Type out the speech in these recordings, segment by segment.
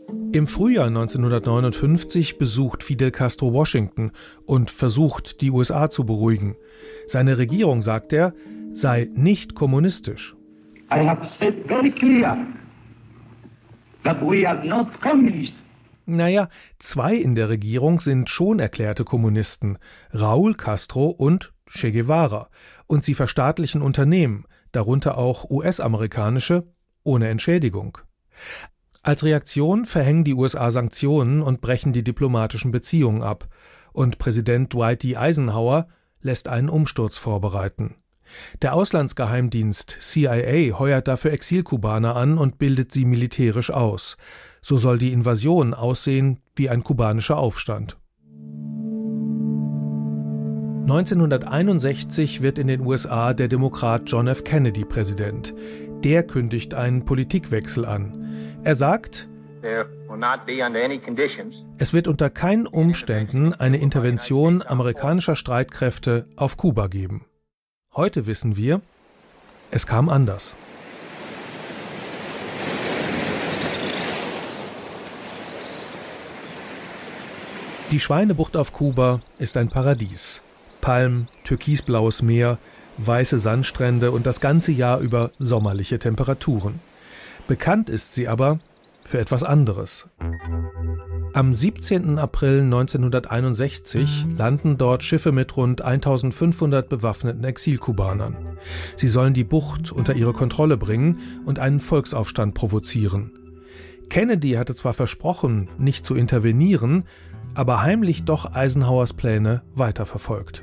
Im Frühjahr 1959 besucht Fidel Castro Washington und versucht, die USA zu beruhigen. Seine Regierung, sagt er, sei nicht kommunistisch. I have said very clear that we are not communist. Naja, zwei in der Regierung sind schon erklärte Kommunisten, Raúl Castro und Che Guevara. Und sie verstaatlichen Unternehmen, darunter auch US-amerikanische, ohne Entschädigung. Als Reaktion verhängen die USA Sanktionen und brechen die diplomatischen Beziehungen ab. Und Präsident Dwight D. Eisenhower lässt einen Umsturz vorbereiten. Der Auslandsgeheimdienst CIA heuert dafür Exilkubaner an und bildet sie militärisch aus. So soll die Invasion aussehen wie ein kubanischer Aufstand. 1961 wird in den USA der Demokrat John F. Kennedy Präsident. Der kündigt einen Politikwechsel an. Er sagt, es wird unter keinen Umständen eine Intervention amerikanischer Streitkräfte auf Kuba geben. Heute wissen wir, es kam anders. Die Schweinebucht auf Kuba ist ein Paradies. Palmen, türkisblaues Meer, weiße Sandstrände und das ganze Jahr über sommerliche Temperaturen. Bekannt ist sie aber für etwas anderes. Am 17. April 1961 landen dort Schiffe mit rund 1500 bewaffneten Exilkubanern. Sie sollen die Bucht unter ihre Kontrolle bringen und einen Volksaufstand provozieren. Kennedy hatte zwar versprochen, nicht zu intervenieren, aber heimlich doch Eisenhowers Pläne weiterverfolgt.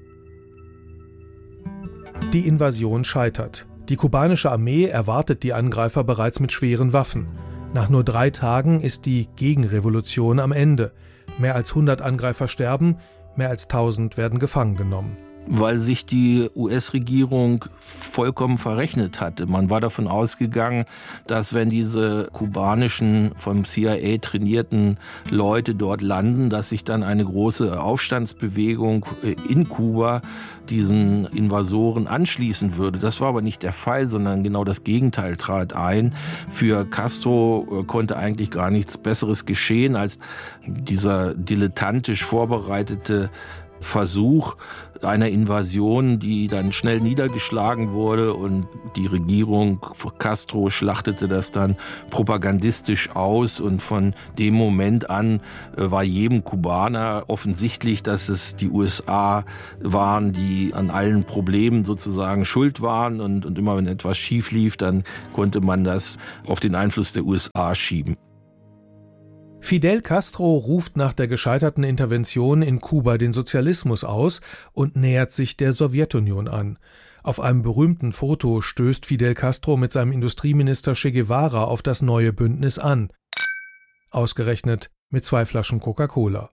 Die Invasion scheitert. Die kubanische Armee erwartet die Angreifer bereits mit schweren Waffen. Nach nur 3 Tagen ist die Gegenrevolution am Ende. Mehr als 100 Angreifer sterben, mehr als 1000 werden gefangen genommen. Weil sich die US-Regierung vollkommen verrechnet hatte. Man war davon ausgegangen, dass wenn diese kubanischen, vom CIA trainierten Leute dort landen, dass sich dann eine große Aufstandsbewegung in Kuba diesen Invasoren anschließen würde. Das war aber nicht der Fall, sondern genau das Gegenteil trat ein. Für Castro konnte eigentlich gar nichts Besseres geschehen als dieser dilettantisch vorbereitete Versuch einer Invasion, die dann schnell niedergeschlagen wurde, und die Regierung Castro schlachtete das dann propagandistisch aus, und von dem Moment an war jedem Kubaner offensichtlich, dass es die USA waren, die an allen Problemen sozusagen schuld waren, und immer wenn etwas schief lief, dann konnte man das auf den Einfluss der USA schieben. Fidel Castro ruft nach der gescheiterten Intervention in Kuba den Sozialismus aus und nähert sich der Sowjetunion an. Auf einem berühmten Foto stößt Fidel Castro mit seinem Industrieminister Che Guevara auf das neue Bündnis an. Ausgerechnet mit 2 Flaschen Coca-Cola.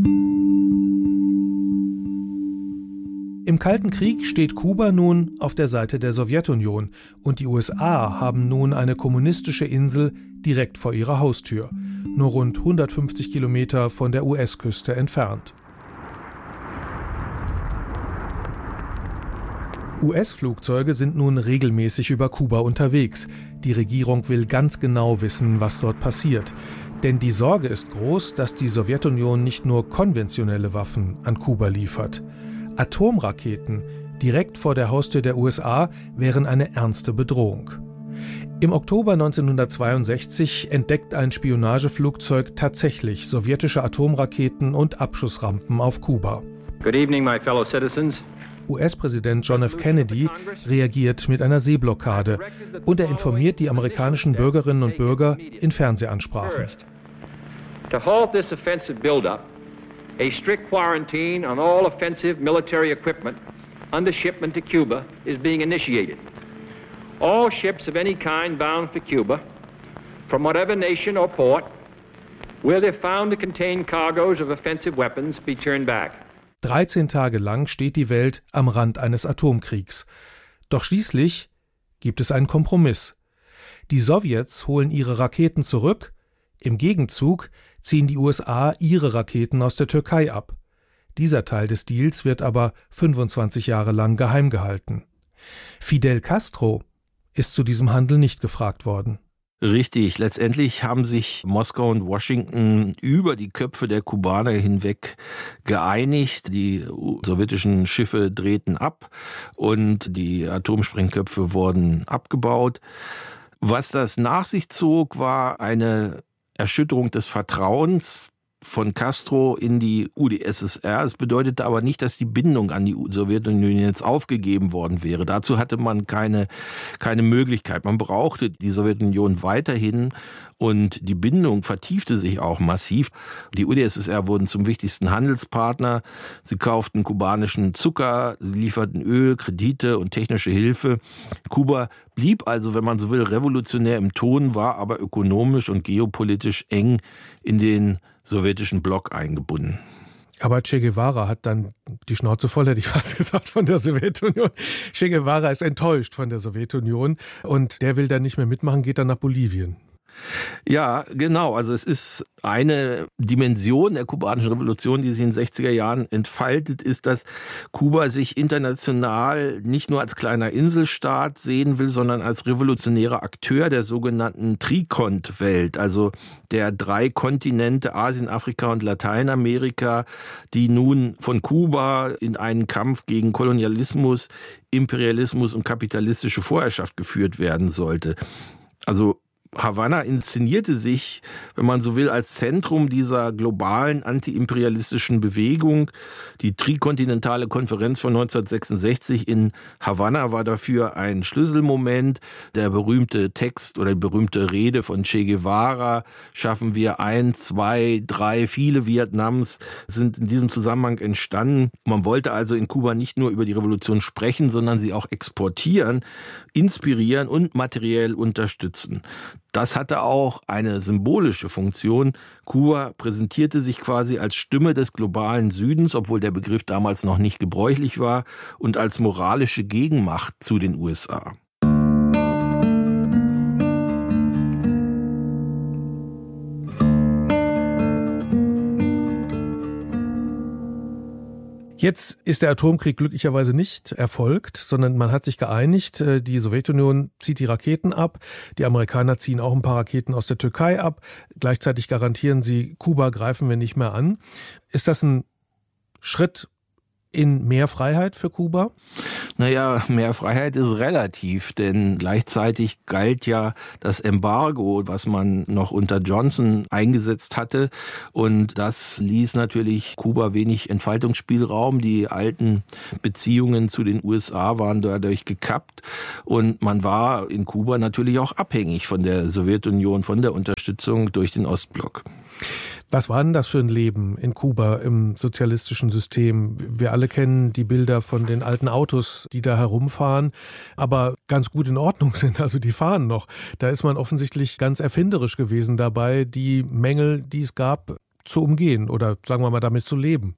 Im Kalten Krieg steht Kuba nun auf der Seite der Sowjetunion und die USA haben nun eine kommunistische Insel direkt vor ihrer Haustür, nur rund 150 Kilometer von der US-Küste entfernt. US-Flugzeuge sind nun regelmäßig über Kuba unterwegs. Die Regierung will ganz genau wissen, was dort passiert. Denn die Sorge ist groß, dass die Sowjetunion nicht nur konventionelle Waffen an Kuba liefert. Atomraketen direkt vor der Haustür der USA wären eine ernste Bedrohung. Im Oktober 1962 entdeckt ein Spionageflugzeug tatsächlich sowjetische Atomraketen und Abschussrampen auf Kuba. Good evening, my fellow citizens. US-Präsident John F. Kennedy reagiert mit einer Seeblockade und er informiert die amerikanischen Bürgerinnen und Bürger in Fernsehansprachen. To halt this offensive buildup, a strict quarantine on all offensive military equipment under shipment to Cuba is being initiated. All ships of any kind bound for Cuba, from whatever nation or port, where they're found to contain cargoes of offensive weapons, be turned back. 13 Tage lang steht die Welt am Rand eines Atomkriegs. Doch schließlich gibt es einen Kompromiss. Die Sowjets holen ihre Raketen zurück, im Gegenzug ziehen die USA ihre Raketen aus der Türkei ab. Dieser Teil des Deals wird aber 25 Jahre lang geheim gehalten. Fidel Castro ist zu diesem Handel nicht gefragt worden. Richtig. Letztendlich haben sich Moskau und Washington über die Köpfe der Kubaner hinweg geeinigt. Die sowjetischen Schiffe drehten ab und die Atomsprengköpfe wurden abgebaut. Was das nach sich zog, war eine Erschütterung des Vertrauens von Castro in die UdSSR. Es bedeutete aber nicht, dass die Bindung an die Sowjetunion jetzt aufgegeben worden wäre. Dazu hatte man keine Möglichkeit. Man brauchte die Sowjetunion weiterhin und die Bindung vertiefte sich auch massiv. Die UdSSR wurden zum wichtigsten Handelspartner. Sie kauften kubanischen Zucker, lieferten Öl, Kredite und technische Hilfe. Kuba blieb also, wenn man so will, revolutionär im Ton, war aber ökonomisch und geopolitisch eng in den sowjetischen Block eingebunden. Aber Che Guevara hat dann die Schnauze voll, hätte ich fast gesagt, von der Sowjetunion. Che Guevara ist enttäuscht von der Sowjetunion und der will dann nicht mehr mitmachen, geht dann nach Bolivien. Ja, genau. Also es ist eine Dimension der kubanischen Revolution, die sich in den 60er Jahren entfaltet, ist, dass Kuba sich international nicht nur als kleiner Inselstaat sehen will, sondern als revolutionärer Akteur der sogenannten Trikont-Welt, also der 3 Kontinente Asien, Afrika und Lateinamerika, die nun von Kuba in einen Kampf gegen Kolonialismus, Imperialismus und kapitalistische Vorherrschaft geführt werden sollte. Also Havanna inszenierte sich, wenn man so will, als Zentrum dieser globalen antiimperialistischen Bewegung. Die Trikontinentale Konferenz von 1966 in Havanna war dafür ein Schlüsselmoment. Der berühmte Text oder die berühmte Rede von Che Guevara, schaffen wir 1, 2, 3, viele Vietnams, sind in diesem Zusammenhang entstanden. Man wollte also in Kuba nicht nur über die Revolution sprechen, sondern sie auch exportieren, inspirieren und materiell unterstützen. Das hatte auch eine symbolische Funktion. Kuba präsentierte sich quasi als Stimme des globalen Südens, obwohl der Begriff damals noch nicht gebräuchlich war, und als moralische Gegenmacht zu den USA. Jetzt ist der Atomkrieg glücklicherweise nicht erfolgt, sondern man hat sich geeinigt, die Sowjetunion zieht die Raketen ab, die Amerikaner ziehen auch ein paar Raketen aus der Türkei ab, gleichzeitig garantieren sie, Kuba greifen wir nicht mehr an. Ist das ein Schritt in mehr Freiheit für Kuba? Naja, mehr Freiheit ist relativ, denn gleichzeitig galt ja das Embargo, was man noch unter Johnson eingesetzt hatte, und das ließ natürlich Kuba wenig Entfaltungsspielraum. Die alten Beziehungen zu den USA waren dadurch gekappt und man war in Kuba natürlich auch abhängig von der Sowjetunion, von der Unterstützung durch den Ostblock. Was war denn das für ein Leben in Kuba im sozialistischen System? Wir alle kennen die Bilder von den alten Autos, die da herumfahren, aber ganz gut in Ordnung sind, also die fahren noch. Da ist man offensichtlich ganz erfinderisch gewesen dabei, die Mängel, die es gab, zu umgehen oder sagen wir mal damit zu leben.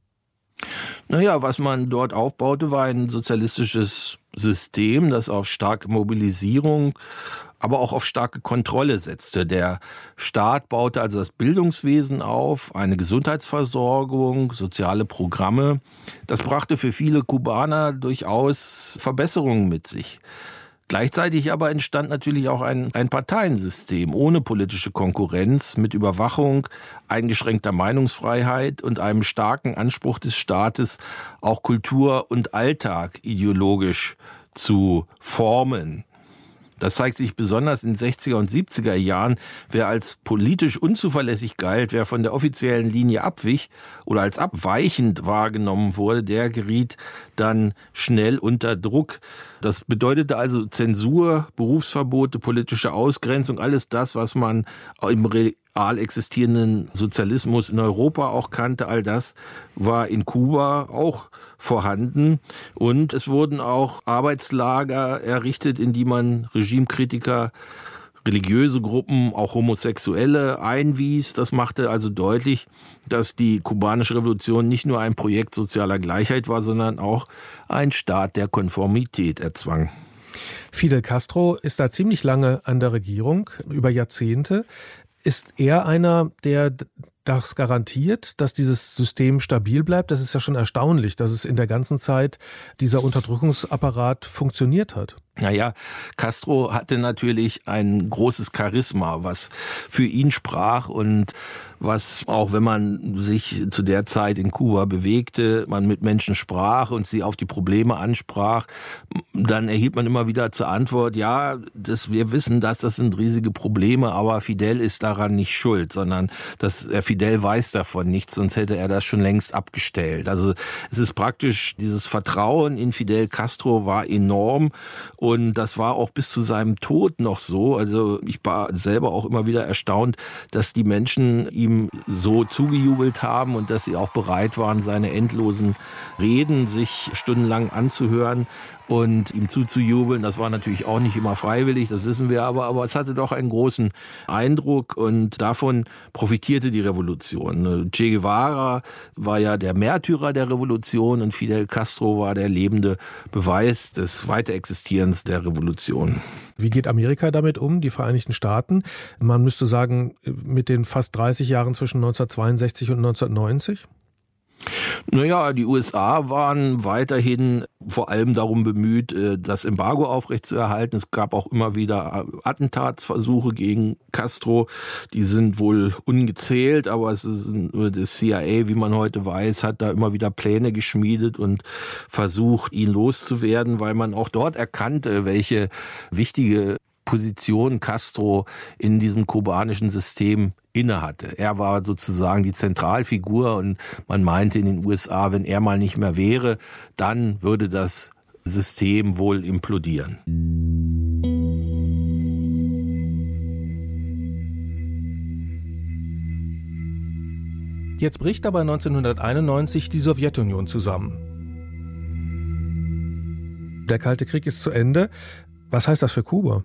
Naja, was man dort aufbaute, war ein sozialistisches System, das auf starke Mobilisierung, aber auch auf starke Kontrolle setzte. Der Staat baute also das Bildungswesen auf, eine Gesundheitsversorgung, soziale Programme. Das brachte für viele Kubaner durchaus Verbesserungen mit sich. Gleichzeitig aber entstand natürlich auch ein Parteiensystem ohne politische Konkurrenz, mit Überwachung, eingeschränkter Meinungsfreiheit und einem starken Anspruch des Staates, auch Kultur und Alltag ideologisch zu formen. Das zeigt sich besonders in den 60er und 70er Jahren. Wer als politisch unzuverlässig galt, wer von der offiziellen Linie abwich oder als abweichend wahrgenommen wurde, der geriet dann schnell unter Druck. Das bedeutete also Zensur, Berufsverbote, politische Ausgrenzung, alles das, was man im real existierenden Sozialismus in Europa auch kannte, all das war in Kuba auch vorhanden. Und es wurden auch Arbeitslager errichtet, in die man Regimekritiker, religiöse Gruppen, auch Homosexuelle einwies. Das machte also deutlich, dass die kubanische Revolution nicht nur ein Projekt sozialer Gleichheit war, sondern auch ein Staat der Konformität erzwang. Fidel Castro ist da ziemlich lange an der Regierung, über Jahrzehnte. Ist er einer, der das garantiert, dass dieses System stabil bleibt? Das ist ja schon erstaunlich, dass es in der ganzen Zeit dieser Unterdrückungsapparat funktioniert hat. Naja, Castro hatte natürlich ein großes Charisma, was für ihn sprach und was auch, wenn man sich zu der Zeit in Kuba bewegte, man mit Menschen sprach und sie auf die Probleme ansprach, dann erhielt man immer wieder zur Antwort, ja, wir wissen, das sind riesige Probleme, aber Fidel ist daran nicht schuld, sondern Fidel weiß davon nichts, sonst hätte er das schon längst abgestellt. Also es ist praktisch, dieses Vertrauen in Fidel Castro war enorm und das war auch bis zu seinem Tod noch so. Also ich war selber auch immer wieder erstaunt, dass die Menschen ihm so zugejubelt haben und dass sie auch bereit waren, seine endlosen Reden sich stundenlang anzuhören und ihm zuzujubeln. Das war natürlich auch nicht immer freiwillig, das wissen wir, aber es hatte doch einen großen Eindruck und davon profitierte die Revolution. Che Guevara war ja der Märtyrer der Revolution und Fidel Castro war der lebende Beweis des Weiterexistierens der Revolution. Wie geht Amerika damit um, die Vereinigten Staaten? Man müsste sagen, mit den fast 30 Jahren zwischen 1962 und 1990? Naja, die USA waren weiterhin vor allem darum bemüht, das Embargo aufrechtzuerhalten. Es gab auch immer wieder Attentatsversuche gegen Castro. Die sind wohl ungezählt, aber das CIA, wie man heute weiß, hat da immer wieder Pläne geschmiedet und versucht, ihn loszuwerden, weil man auch dort erkannte, welche wichtige Position Castro in diesem kubanischen System innehatte. Er war sozusagen die Zentralfigur und man meinte in den USA, wenn er mal nicht mehr wäre, dann würde das System wohl implodieren. Jetzt bricht aber 1991 die Sowjetunion zusammen. Der Kalte Krieg ist zu Ende. Was heißt das für Kuba?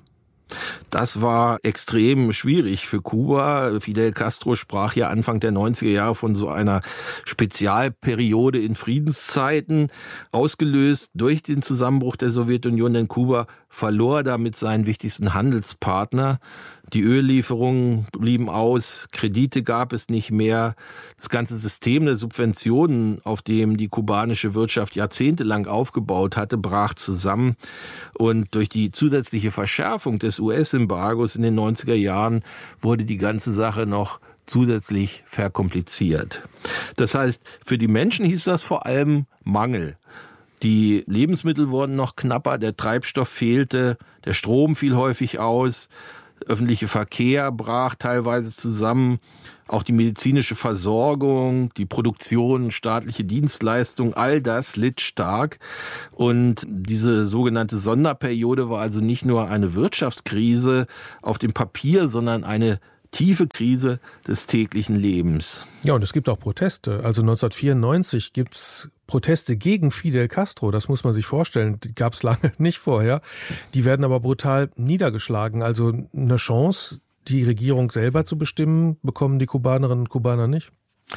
Das war extrem schwierig für Kuba. Fidel Castro sprach ja Anfang der 90er Jahre von so einer Spezialperiode in Friedenszeiten, ausgelöst durch den Zusammenbruch der Sowjetunion, denn Kuba verlor damit seinen wichtigsten Handelspartner. Die Öllieferungen blieben aus, Kredite gab es nicht mehr. Das ganze System der Subventionen, auf dem die kubanische Wirtschaft jahrzehntelang aufgebaut hatte, brach zusammen. Und durch die zusätzliche Verschärfung des US-Embargos in den 90er Jahren wurde die ganze Sache noch zusätzlich verkompliziert. Das heißt, für die Menschen hieß das vor allem Mangel. Die Lebensmittel wurden noch knapper, der Treibstoff fehlte, der Strom fiel häufig aus. Öffentliche Verkehr brach teilweise zusammen, auch die medizinische Versorgung, die Produktion, staatliche Dienstleistungen, all das litt stark. Und diese sogenannte Sonderperiode war also nicht nur eine Wirtschaftskrise auf dem Papier, sondern eine tiefe Krise des täglichen Lebens. Ja, und es gibt auch Proteste. Also 1994 gibt's Proteste gegen Fidel Castro, das muss man sich vorstellen, die gab es lange nicht vorher. Die werden aber brutal niedergeschlagen. Also eine Chance, die Regierung selber zu bestimmen, bekommen die Kubanerinnen und Kubaner nicht?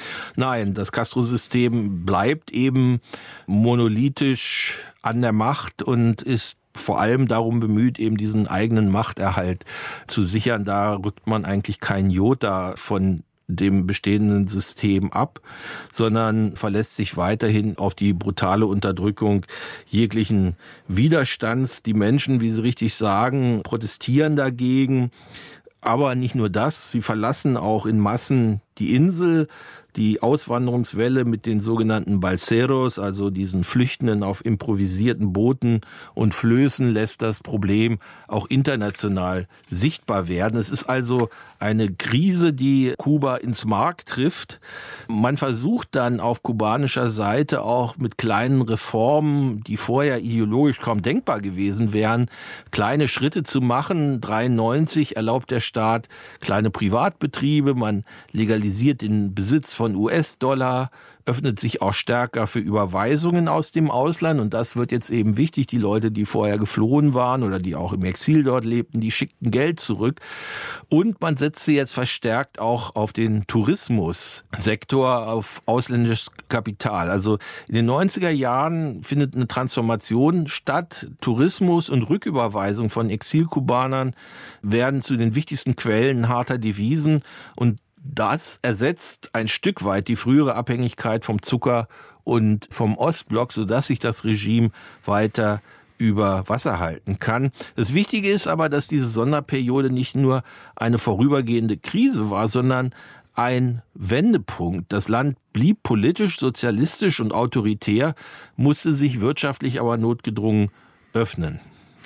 Nein, das Castro-System bleibt eben monolithisch an der Macht und ist vor allem darum bemüht, eben diesen eigenen Machterhalt zu sichern. Da rückt man eigentlich kein Jota von dem bestehenden System ab, sondern verlässt sich weiterhin auf die brutale Unterdrückung jeglichen Widerstands. Die Menschen, wie Sie richtig sagen, protestieren dagegen. Aber nicht nur das, sie verlassen auch in Massen die Insel. Die Auswanderungswelle mit den sogenannten Balseros, also diesen Flüchtenden auf improvisierten Booten und Flößen, lässt das Problem auch international sichtbar werden. Es ist also eine Krise, die Kuba ins Mark trifft. Man versucht dann auf kubanischer Seite auch mit kleinen Reformen, die vorher ideologisch kaum denkbar gewesen wären, kleine Schritte zu machen. 1993 erlaubt der Staat kleine Privatbetriebe, man legalisiert den Besitz von US-Dollar, öffnet sich auch stärker für Überweisungen aus dem Ausland und das wird jetzt eben wichtig. Die Leute, die vorher geflohen waren oder die auch im Exil dort lebten, die schickten Geld zurück und man setzte jetzt verstärkt auch auf den Tourismussektor, auf ausländisches Kapital. Also in den 90er Jahren findet eine Transformation statt. Tourismus und Rücküberweisung von Exilkubanern werden zu den wichtigsten Quellen harter Devisen und das ersetzt ein Stück weit die frühere Abhängigkeit vom Zucker und vom Ostblock, sodass sich das Regime weiter über Wasser halten kann. Das Wichtige ist aber, dass diese Sonderperiode nicht nur eine vorübergehende Krise war, sondern ein Wendepunkt. Das Land blieb politisch, sozialistisch und autoritär, musste sich wirtschaftlich aber notgedrungen öffnen.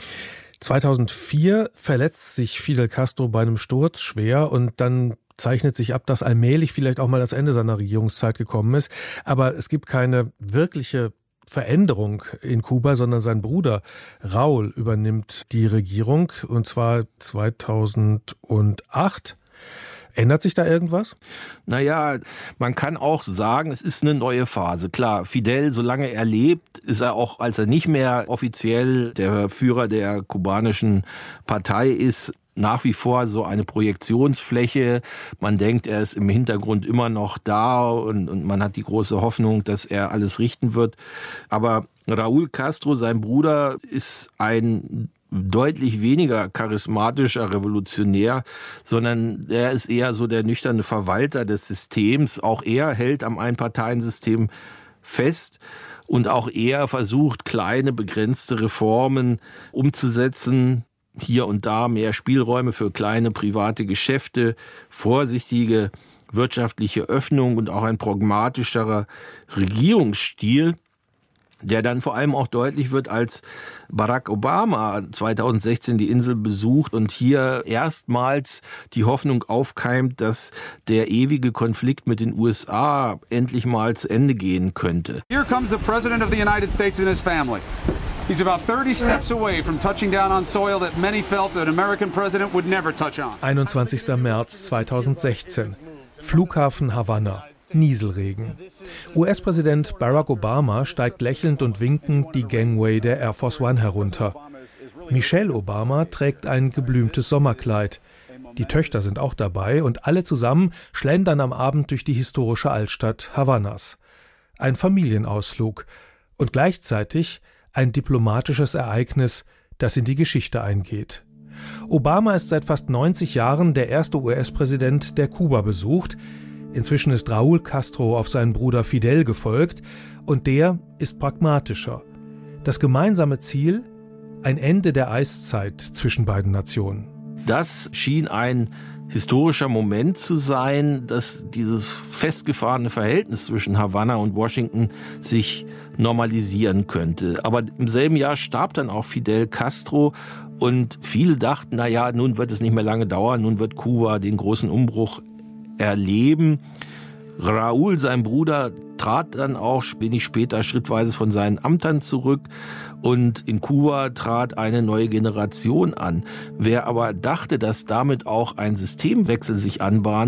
2004 verletzt sich Fidel Castro bei einem Sturz schwer und dann zeichnet sich ab, dass allmählich vielleicht auch mal das Ende seiner Regierungszeit gekommen ist. Aber es gibt keine wirkliche Veränderung in Kuba, sondern sein Bruder Raúl übernimmt die Regierung, und zwar 2008. Ändert sich da irgendwas? Naja, man kann auch sagen, es ist eine neue Phase. Klar, Fidel, solange er lebt, ist er auch, als er nicht mehr offiziell der Führer der kubanischen Partei ist, nach wie vor so eine Projektionsfläche. Man denkt, er ist im Hintergrund immer noch da und man hat die große Hoffnung, dass er alles richten wird. Aber Raúl Castro, sein Bruder, ist ein deutlich weniger charismatischer Revolutionär, sondern er ist eher so der nüchterne Verwalter des Systems. Auch er hält am Einparteiensystem fest und auch er versucht, kleine, begrenzte Reformen umzusetzen. Hier und da mehr Spielräume für kleine private Geschäfte, vorsichtige wirtschaftliche Öffnung und auch ein pragmatischerer Regierungsstil, der dann vor allem auch deutlich wird, als Barack Obama 2016 die Insel besucht und hier erstmals die Hoffnung aufkeimt, dass der ewige Konflikt mit den USA endlich mal zu Ende gehen könnte. Here comes the President of the United States and his family. He's about 30 steps away from touching down on soil that many felt an American president would never touch on. 21. März 2016. Flughafen Havanna. Nieselregen. US-Präsident Barack Obama steigt lächelnd und winkend die Gangway der Air Force One herunter. Michelle Obama trägt ein geblümtes Sommerkleid. Die Töchter sind auch dabei und alle zusammen schlendern am Abend durch die historische Altstadt Havannas. Ein Familienausflug und gleichzeitig ein diplomatisches Ereignis, das in die Geschichte eingeht. Obama ist seit fast 90 Jahren der erste US-Präsident, der Kuba besucht. Inzwischen ist Raúl Castro auf seinen Bruder Fidel gefolgt und der ist pragmatischer. Das gemeinsame Ziel: ein Ende der Eiszeit zwischen beiden Nationen. Das schien ein historischer Moment zu sein, dass dieses festgefahrene Verhältnis zwischen Havanna und Washington sich normalisieren könnte. Aber im selben Jahr starb dann auch Fidel Castro und viele dachten, naja, nun wird es nicht mehr lange dauern, nun wird Kuba den großen Umbruch erleben. Raúl, sein Bruder, trat dann auch wenig später schrittweise von seinen Ämtern zurück und in Kuba trat eine neue Generation an. Wer aber dachte, dass damit auch ein Systemwechsel sich anbahnt,